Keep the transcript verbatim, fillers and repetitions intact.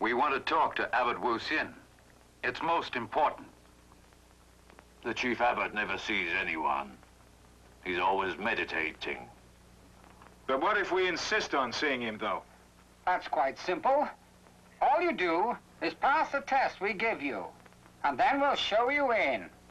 We want to talk to Abbot Wu Sin. It's most important. The Chief Abbot never sees anyone. He's always meditating. But what if we insist on seeing him, though? That's quite simple. All you do is pass the test we give you, and then we'll show you in.